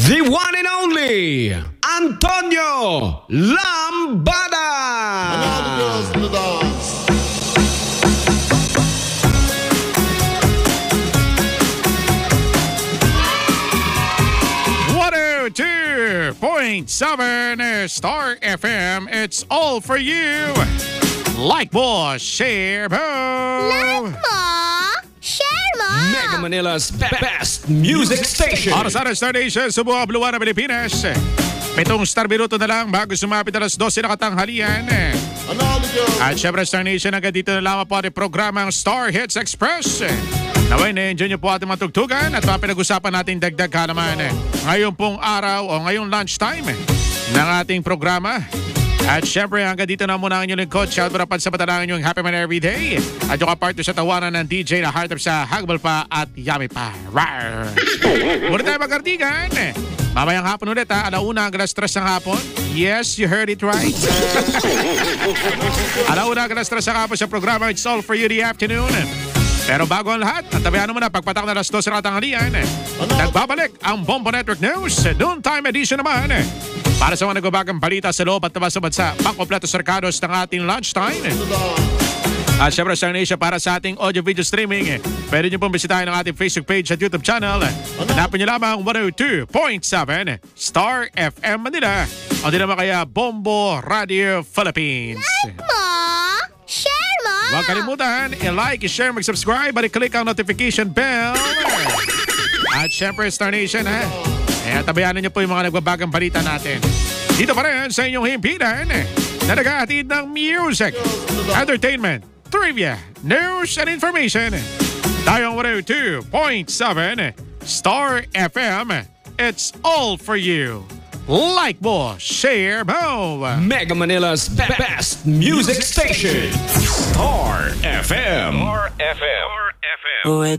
The one and only Antonio Lambada. Girls in the dance. .7 Star FM. It's all for you. Like mo, share mo. Like mo, share mo. Mega Manila's best music station. Para sa Star Nation sa buong Buluan ng Pilipinas. Pitong star minuto na lang bago sumapit alas 12 na katanghalian. At syempre Star Nation, hanggang dito na lamang po ang programang Star Hits Express. Naway na-enjoy niyo po ating matugtugan at pinag-usapan natin dagdag halaman ngayon pong araw o ngayong lunchtime ng ating programa. At syempre hanggang dito na muna ang inyong lingkod. Shout out pa sa patanangin yung Happy Man Everyday. At yung kapartner sa tawanan ng DJ na Heart of sa Hagbal pa at Yummy pa. Rawr! Muna tayo magkartigan. Mamayang hapon ulit ha. Alauna hanggang alas 3 ng hapon. Yes, you heard it right. Alauna hanggang alas 3 ng hapon sa programa It's All For You the Afternoon. Pero bago ang lahat, tabayaan mo na pagpatak na alas 12 ng katanghalian. Nagbabalik ang Bombo Network News. Noon time edition naman. Para sa mga nagbabagang balita sa loob at labas sa bansa, pangkompleto sarkados ng ating lunchtime. At syempre Star Nation, para sa ating audio-video streaming, pwede nyo pong bisitahin ang ating Facebook page at YouTube channel. Hanapin nyo lamang 102.7 Star FM Manila. O di naman kaya Bombo Radio Philippines. Like mo, share mo. Huwag kalimutan, i-like, i-share, mag-subscribe, at i-click ang notification bell. At syempre Star Nation ha, tabayanan niyo po yung mga nagbabagang balita natin. Dito pa rin sa inyong himpilan na naghahatid ng music, entertainment, trivia, news, and information. Tayo ang 102.7 Star FM. It's all for you. Like mo, share mo. Mega Manila's best music station. Star FM. Star FM.